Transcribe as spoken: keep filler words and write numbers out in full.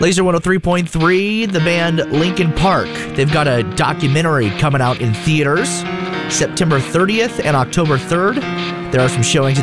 Laser one oh three point three, the band Linkin Park. They've got a documentary coming out in theaters September thirtieth and October third. There are some showings